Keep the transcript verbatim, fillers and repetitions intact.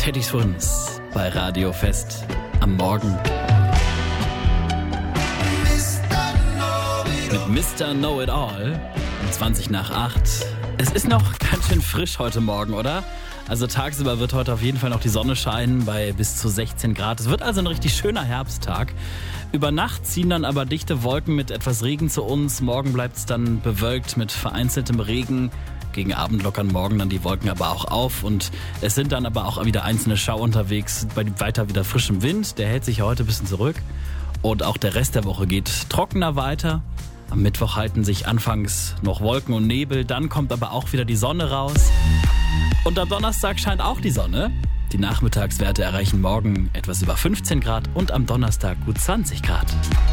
Teddy Swims bei Radio Fest am Morgen. Mit Mister Know-It-All um zwanzig nach acht. Es ist noch ganz schön frisch heute Morgen, oder? Also tagsüber wird heute auf jeden Fall noch die Sonne scheinen bei bis zu sechzehn Grad. Es wird also ein richtig schöner Herbsttag. Über Nacht ziehen dann aber dichte Wolken mit etwas Regen zu uns. Morgen bleibt es dann bewölkt mit vereinzeltem Regen. Gegen Abend lockern morgen dann die Wolken aber auch auf. Und es sind dann aber auch wieder einzelne Schauer unterwegs. Bei weiter wieder frischem Wind. Der hält sich ja heute ein bisschen zurück. Und auch der Rest der Woche geht trockener weiter. Am Mittwoch halten sich anfangs noch Wolken und Nebel, dann kommt aber auch wieder die Sonne raus. Und am Donnerstag scheint auch die Sonne. Die Nachmittagswerte erreichen morgen etwas über fünfzehn Grad und am Donnerstag gut zwanzig Grad.